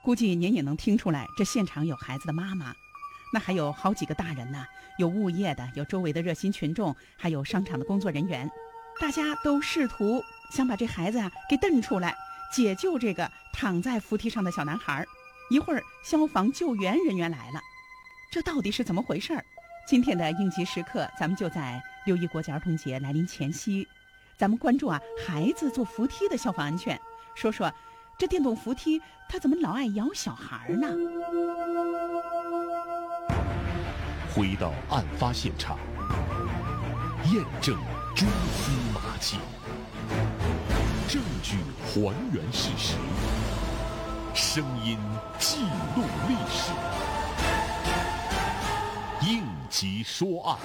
估计您也能听出来，这现场有孩子的妈妈，那还有好几个大人呢，有物业的，有周围的热心群众，还有商场的工作人员，大家都试图想把这孩子给蹬出来，解救这个躺在扶梯上的小男孩。一会儿消防救援人员来了，这到底是怎么回事？今天的应急时刻，咱们就在6·1国际儿童节来临前夕，咱们关注孩子坐扶梯的消防安全，说说这电动扶梯它怎么老爱咬小孩呢？ 回到案发现场，验证蛛丝马迹，证据还原事实，声音记录历史。应急说案。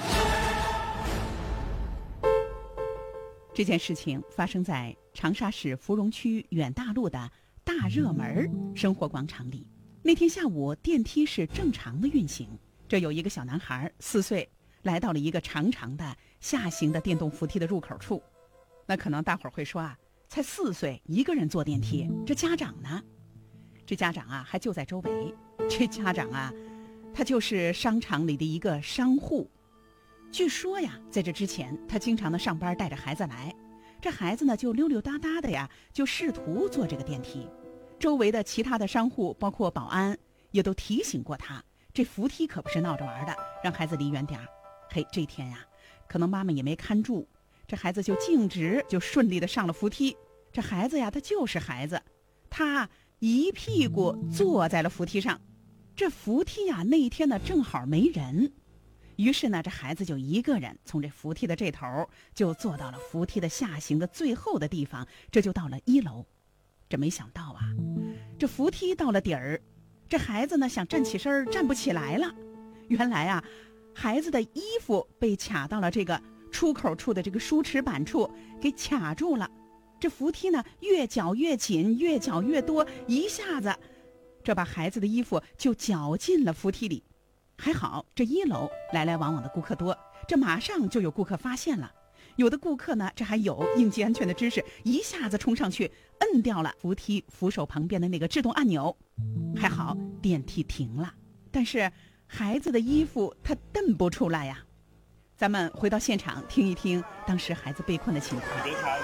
这件事情发生在长沙市芙蓉区远大路的大热门生活广场里。那天下午，电梯是正常的运行，这有一个小男孩4岁，来到了一个长长的下行的电动扶梯的入口处。那可能大伙儿会说才4岁，一个人坐电梯，这家长呢？这家长还就在周围。这家长他就是商场里的一个商户。据说在这之前他经常的上班带着孩子来，这孩子呢就溜溜达达的就试图坐这个电梯。周围的其他的商户包括保安也都提醒过他，这扶梯可不是闹着玩的，让孩子离远点。嘿，这天可能妈妈也没看住，这孩子就径直就顺利的上了扶梯。这孩子他就是孩子，他一屁股坐在了扶梯上。这扶梯那一天呢正好没人，于是呢这孩子就一个人从这扶梯的这头就坐到了扶梯的下行的最后的地方，这就到了1楼。这没想到这扶梯到了底儿，这孩子呢想站起身站不起来了。原来孩子的衣服被卡到了这个出口处的这个梳齿板处，给卡住了。这扶梯呢越绞越紧，越绞越多，一下子这把孩子的衣服就绞进了扶梯里。还好这1楼来来往往的顾客多，这马上就有顾客发现了。有的顾客呢这还有应急安全的知识，一下子冲上去摁掉了扶梯扶手旁边的那个制动按钮。还好电梯停了，但是孩子的衣服他蹬不出来咱们回到现场听一听当时孩子被困的情况。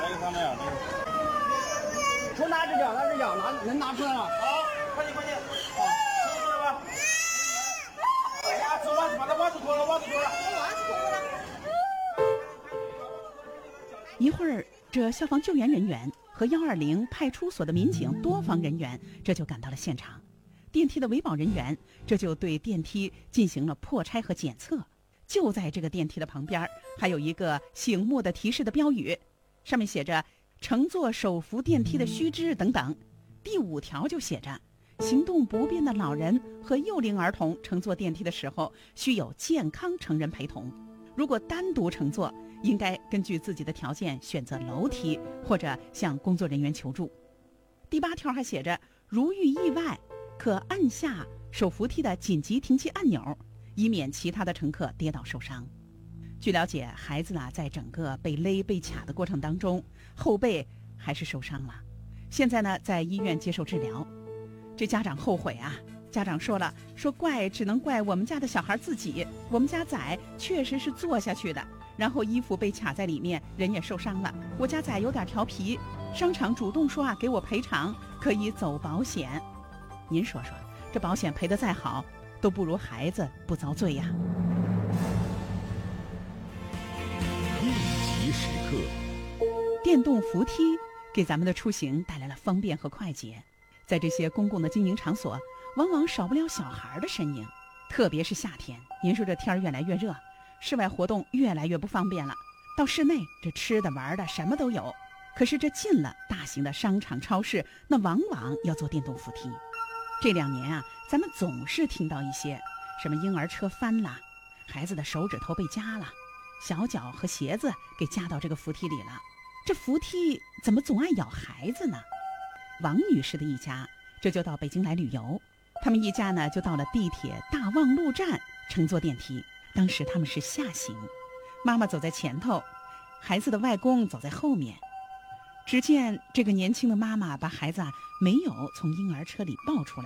从哪只脚能拿出来吗？ 好，快点，好，收出来吧。哎呀，这袜子把那袜子脱了。 一会儿这消防救援人员和120派出所的民警多方人员这就赶到了现场。电梯的维保人员这就对电梯进行了破拆和检测。就在这个电梯的旁边还有一个醒目的提示的标语，上面写着乘坐手扶电梯的须知等等。第5条就写着，行动不便的老人和幼龄儿童乘坐电梯的时候需有健康成人陪同，如果单独乘坐，应该根据自己的条件选择楼梯或者向工作人员求助。第8条还写着，如遇意外可按下手扶梯的紧急停机按钮，以免其他的乘客跌倒受伤。据了解，孩子在整个被勒被卡的过程当中，后背还是受伤了，现在呢在医院接受治疗。这家长后悔家长说了，说只能怪我们家的小孩自己，我们家仔确实是坐下去的，然后衣服被卡在里面，人也受伤了。我家仔有点调皮，商场主动说给我赔偿，可以走保险。您说说，这保险赔得再好，都不如孩子不遭罪呀。 应急时刻， 电动扶梯给咱们的出行带来了方便和快捷。在这些公共的经营场所，往往少不了小孩的身影，特别是夏天。您说这天越来越热，室外活动越来越不方便了。到室内，这吃的玩的什么都有，可是这进了大型的商场超市，那往往要坐电动扶梯。这2年咱们总是听到一些什么婴儿车翻了，孩子的手指头被夹了，小脚和鞋子给夹到这个扶梯里了。这扶梯怎么总爱咬孩子呢？王女士的一家这就到北京来旅游，他们一家呢就到了地铁大望路站乘坐电梯。当时他们是下行，妈妈走在前头，孩子的外公走在后面。只见这个年轻的妈妈把孩子没有从婴儿车里抱出来，